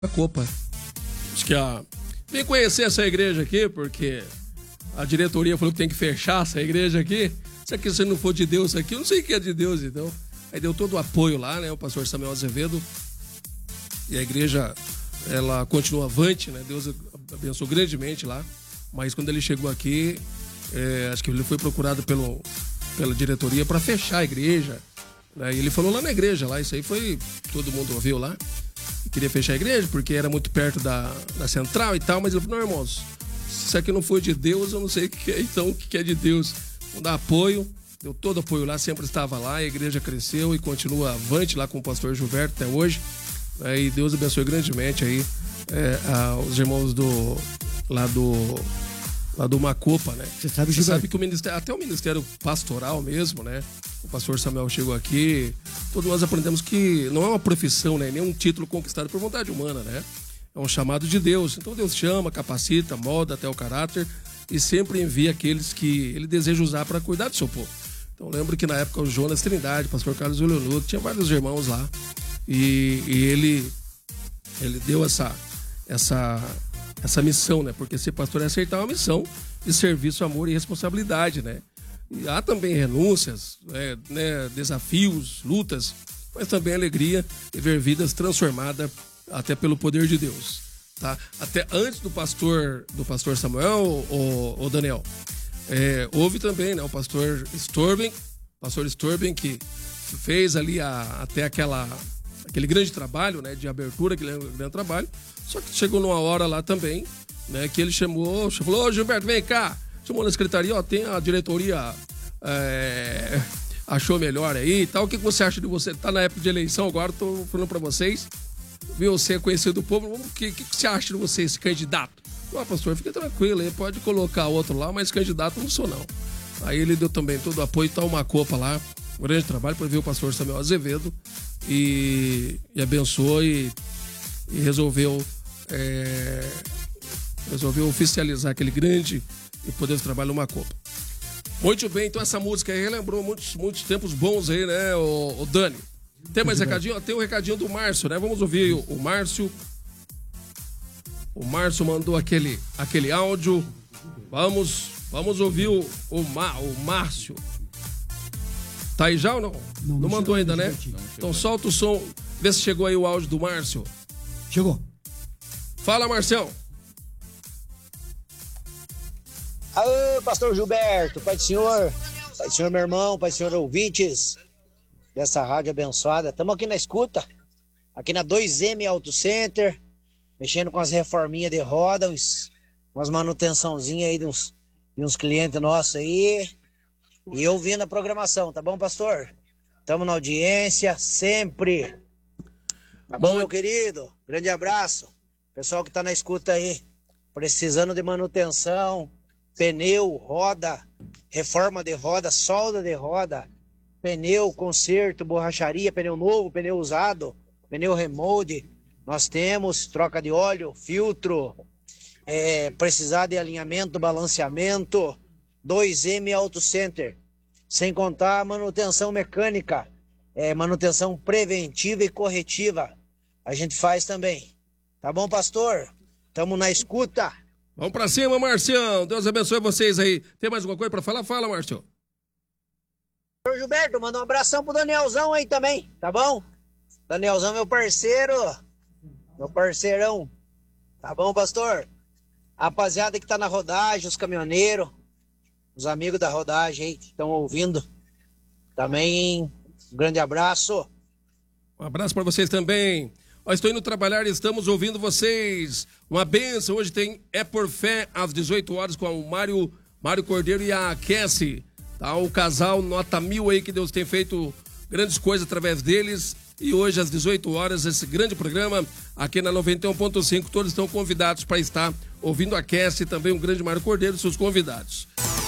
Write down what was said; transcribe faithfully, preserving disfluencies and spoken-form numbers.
a Copa. Acho que a... Vem conhecer essa igreja aqui, porque a diretoria falou que tem que fechar essa igreja aqui. Se aqui se não for de Deus aqui, eu não sei o que é de Deus, então. Aí deu todo o apoio lá, né? O pastor Samuel Azevedo. E a igreja, ela continua avante, né? Deus abençoou grandemente lá. Mas quando ele chegou aqui, é, acho que ele foi procurado pelo, pela diretoria para fechar a igreja. Aí ele falou lá na igreja, lá, isso aí foi, todo mundo ouviu lá. Queria fechar a igreja porque era muito perto da, da central e tal, mas ele falou, não, irmãos, se isso aqui não for de Deus, eu não sei o que é, então o que é de Deus. Vamos dar apoio, deu todo apoio lá, sempre estava lá, a igreja cresceu e continua avante lá com o pastor Gilberto até hoje. E Deus abençoe grandemente aí é, a, os irmãos do, lá do, lá do Macopa, né? Você sabe, Você sabe que o ministério, até o ministério pastoral mesmo, né? O pastor Samuel chegou aqui, todos nós aprendemos que não é uma profissão, né? Nem um título conquistado por vontade humana, né? É um chamado de Deus. Então Deus chama, capacita, molda até o caráter e sempre envia aqueles que ele deseja usar para cuidar do seu povo. Então lembro que na época o Jonas Trindade, o pastor Carlos Leonudo, tinha vários irmãos lá e, e ele, ele deu essa, essa, essa missão, né? Porque ser pastor é aceitar uma missão de serviço, amor e responsabilidade, né? E há também renúncias, é, né, desafios, lutas, mas também alegria e ver vidas transformadas até pelo poder de Deus, tá? Até antes do pastor, do pastor Samuel, o, o Daniel, é, houve também, né, o pastor Storben, pastor Storben que fez ali a, até aquela, aquele grande trabalho, né, de abertura, aquele grande trabalho, só que chegou numa hora lá também, né, que ele chamou, falou, ô Gilberto, vem cá. Chamou na secretaria, ó, tem a diretoria é, achou melhor aí e tal. O que você acha de você? Tá na época de eleição agora, tô falando pra vocês. Viu, você é conhecido do povo, o que, que você acha de você, esse candidato? Ó, pastor, fica tranquilo aí, pode colocar outro lá, mas candidato não sou não. Aí ele deu também todo o apoio, tá uma copa lá, um grande trabalho, para ver o pastor Samuel Azevedo e, e abençoou e, e resolveu, é, resolveu oficializar aquele grande e poderoso trabalho numa Copa. Muito bem, então essa música aí relembrou muitos, muitos tempos bons aí, né, o, o Dani? Tem mais recadinho? Tem o um recadinho do Márcio, né? Vamos ouvir o, o Márcio. O Márcio mandou aquele, aquele áudio. Vamos, vamos ouvir o, o, Ma, o Márcio. Tá aí já ou não? Não, não, não mandou ainda, né? Então solta o som, vê se chegou aí o áudio do Márcio. Chegou. Fala, Marcião. Alô, pastor Gilberto, pai do senhor, pai do senhor meu irmão, pai do senhor ouvintes dessa rádio abençoada. Estamos aqui na escuta, aqui na dois M Auto Center, mexendo com as reforminhas de roda, uns, umas manutençãozinhas aí de uns, de uns clientes nossos aí. E eu ouvindo a programação, tá bom, pastor? Estamos na audiência, sempre. Tá bom, meu querido? Grande abraço. Pessoal que tá na escuta aí, precisando de manutenção, pneu, roda, reforma de roda, solda de roda, pneu, conserto, borracharia, pneu novo, pneu usado, pneu remold, nós temos troca de óleo, filtro, é, precisar de alinhamento, balanceamento, dois M Auto Center, sem contar a manutenção mecânica, é, manutenção preventiva e corretiva, a gente faz também. Tá bom, pastor? Tamo na escuta. Vamos pra cima, Marcião. Deus abençoe vocês aí. Tem mais alguma coisa pra falar? Fala, Marcião. Senhor Gilberto, manda um abração pro Danielzão aí também, tá bom? Danielzão, meu parceiro. Meu parceirão. Tá bom, pastor? A rapaziada que tá na rodagem, os caminhoneiros, os amigos da rodagem aí que estão ouvindo. Também, um grande abraço. Um abraço pra vocês também. Nós estou indo trabalhar e estamos ouvindo vocês. Uma benção. Hoje tem É Por Fé, às dezoito horas, com o Mário, Mário Cordeiro e a Cassie. Tá? O casal nota mil aí, que Deus tem feito grandes coisas através deles. E hoje, às dezoito horas, esse grande programa aqui na noventa e um ponto cinco. Todos estão convidados para estar ouvindo a Cassie e também o grande Mário Cordeiro e seus convidados.